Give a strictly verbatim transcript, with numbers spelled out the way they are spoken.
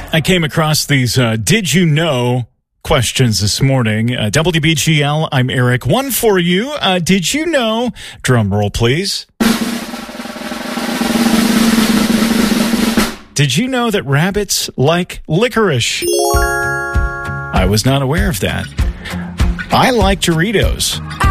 I came across these uh, did you know questions this morning. Uh, W B G L, I'm Eric. One for you. Uh, did you know, drum roll please. Did you know that rabbits like licorice? I was not aware of that. I like Doritos.